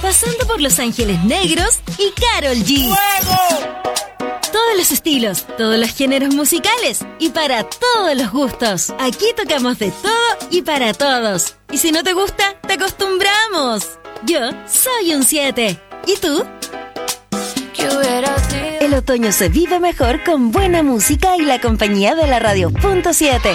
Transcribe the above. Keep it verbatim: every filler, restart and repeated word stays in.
pasando por Los Ángeles Negros y Karol G. ¡Fuego! Todos los estilos, todos los géneros musicales y para todos los gustos. Aquí tocamos de todo y para todos. Y si no te gusta, te acostumbramos. Yo soy un siete. ¿Y tú? El otoño se vive mejor con buena música y la compañía de la Radio Punto siete.